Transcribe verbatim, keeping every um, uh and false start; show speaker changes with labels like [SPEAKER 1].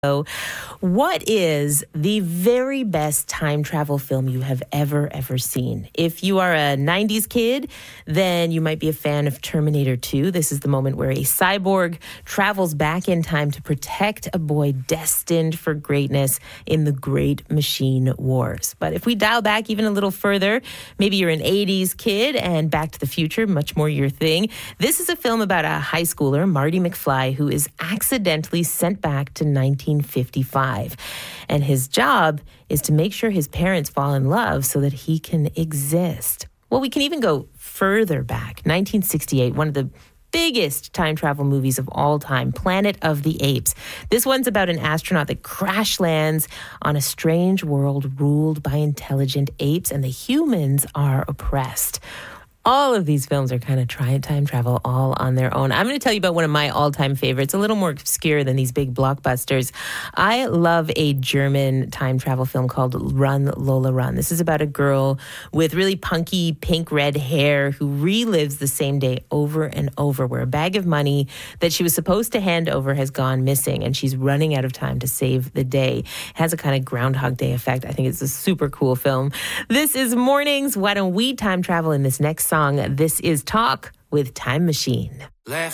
[SPEAKER 1] So, what is the very best time travel film you have ever, ever seen? If you are a nineties kid, then you might be a fan of Terminator two. This is the moment where a cyborg travels back in time to protect a boy destined for greatness in the Great Machine Wars. But if we dial back even a little further, maybe you're an eighties kid and Back to the Future, much more your thing. This is a film about a high schooler, Marty McFly, who is accidentally sent back to nineteen fifty-five. And his job is to make sure his parents fall in love so that he can exist. Well, we can even go further back. nineteen sixty-eight, one of the biggest time travel movies of all time, Planet of the Apes. This one's about an astronaut that crash lands on a strange world ruled by intelligent apes, and the humans are oppressed. All of these films are kind of try time travel all on their own. I'm going to tell you about one of my all-time favorites, a little more obscure than these big blockbusters. I love a German time travel film called Run, Lola, Run. This is about a girl with really punky pink-red hair who relives the same day over and over, where a bag of money that she was supposed to hand over has gone missing, and she's running out of time to save the day. It has a kind of Groundhog Day effect. I think it's a super cool film. This is Mornings. Why don't we time travel in this next song? This is Talk with Time Machine.